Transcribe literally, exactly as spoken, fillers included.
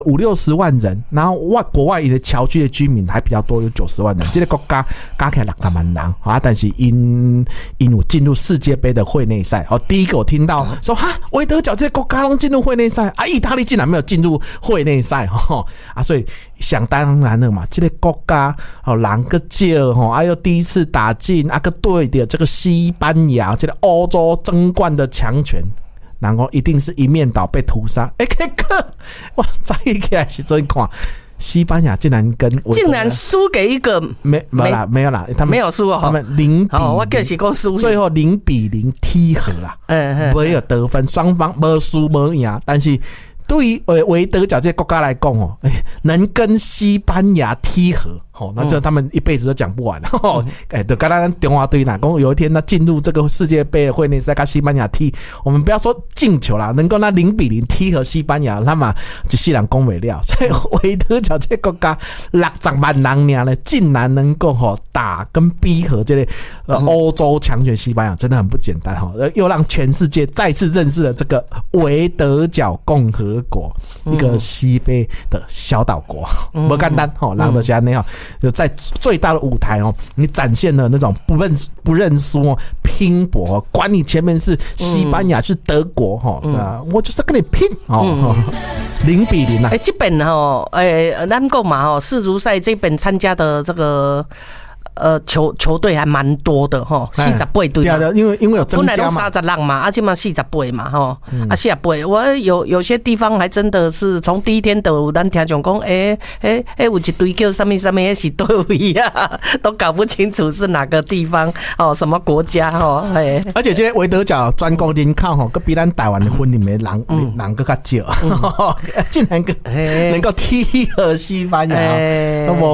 五六十万人，然后外国外的侨居的居民还比较多，有九十万人，这个国家加起来六十万人啊，但是因因有进入世界杯的会内赛，哦，第一个我听到说哈，维德角这个国家都进入会内赛啊，意大利竟然没有进入会内赛哈啊，所以想当然了嘛，这个国家哦人个少哈，啊又第一次打进啊个对的这个西班牙，这个欧洲争冠的强权。然后一定是一面倒被屠杀，哎，这个哇，再一起来是真看，西班牙竟然跟竟然输给一个没没啦没有啦，他们没有输哦， 他们零比哦，我更是讲输， 最后零比零踢和啦，嗯，没有得分，双方没输没赢，但是。对于维德角这些国家来讲哦，能跟西班牙踢和，哦，那这他们一辈子都讲不完。哦，哎，就刚刚中华队啦，讲有一天他进入这个世界杯的会内赛跟西班牙踢，我们不要说进球啦，能够那零比零踢和西班牙，那么一世人讲不了。所以维德角这个国家六十万人呢，竟然能够吼打跟逼和这类呃欧洲强权西班牙，真的很不简单哈，又让全世界再次认识了这个维德角共和国，一个西非的小岛国，不简单哈，让大家那样就在最大的舞台哦，你展现了那种不认不认输、拼搏，管你前面是西班牙是德国哈，啊，我就是跟你拼哦，零比零啊！ 哎，这本哈，哎，咱讲嘛哈，世足赛这本参加的这个。呃，球球队还蛮多的哈，四十八队嘛， 因为因为有增加嘛， 本来都三十人嘛，啊，现在四十八嘛哈，啊四十八，我有有些地方还真的是从第一天都有咱听讲讲，哎哎哎，有一队叫什么什么是队位啊，都搞不清楚是哪个地方哦，什么国家哈，哎， 而且今天维德角专攻人口吼，比咱台湾的婚里面人人更较少，竟然能够踢和西班牙。